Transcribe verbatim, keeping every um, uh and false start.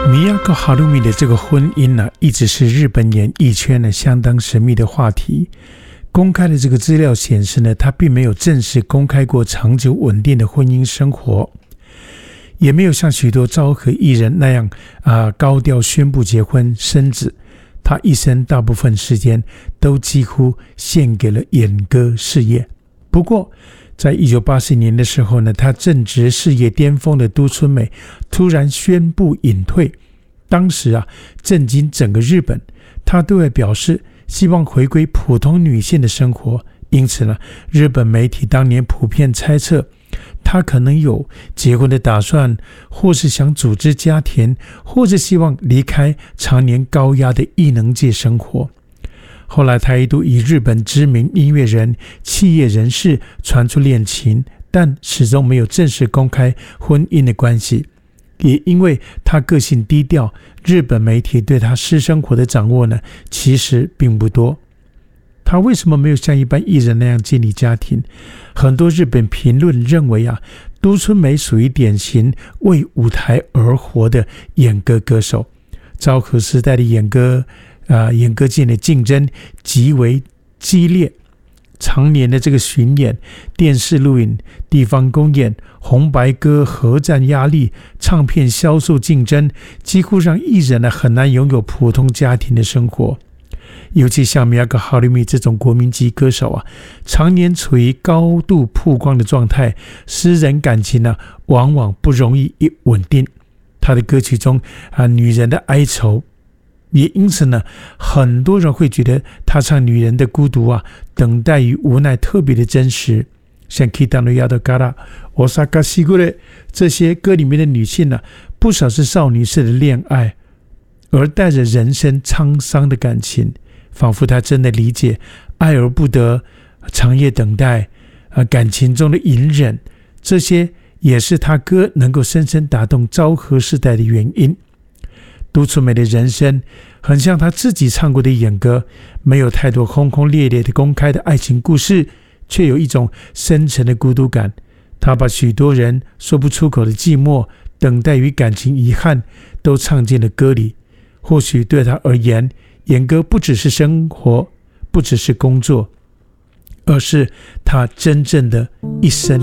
米亚克哈鲁米的这个婚姻呢、啊，一直是日本演艺圈呢相当神秘的话题。公开的这个资料显示呢，他并没有正式公开过长久稳定的婚姻生活，也没有像许多昭和艺人那样啊、呃、高调宣布结婚生子。他一生大部分时间都几乎献给了演歌事业。不过在一九八四年的时候呢，他正值事业巅峰的都春美突然宣布隐退，当时啊震惊整个日本。他对外表示希望回归普通女性的生活，因此呢，日本媒体当年普遍猜测他可能有结婚的打算，或是想组织家庭，或是希望离开常年高压的艺能界生活。后来他一度与日本知名音乐人、企业人士传出恋情，但始终没有正式公开婚姻的关系。也因为他个性低调，日本媒体对他私生活的掌握呢，其实并不多。他为什么没有像一般艺人那样建立家庭？很多日本评论认为啊，都春美属于典型为舞台而活的演歌歌手。昭和时代的演歌啊，演歌界的竞争极为激烈，常年的这个巡演、电视录影、地方公演、红白歌合战压力、唱片销售竞争，几乎让艺人呢很难拥有普通家庭的生活。尤其像米亚克哈鲁米这种国民级歌手啊，常年处于高度曝光的状态，私人感情呢往往不容易稳定。他的歌曲中啊，女人的哀愁，也因此呢，很多人会觉得他唱女人的孤独啊、等待与无奈特别的真实。像 Kitano Yadogara、Osaka Sigure 这些歌里面的女性呢、啊，不少是少女式的恋爱，而带着人生沧桑的感情，仿佛她真的理解爱而不得、长夜等待、呃、感情中的隐忍，这些也是她歌能够深深打动昭和时代的原因。都春美的人生很像她自己唱过的演歌，没有太多轰轰烈烈的公开的爱情故事，却有一种深沉的孤独感。她把许多人说不出口的寂寞、等待与感情遗憾都唱进了歌里。或许对他而言，演歌不只是生活，不只是工作，而是他真正的一生。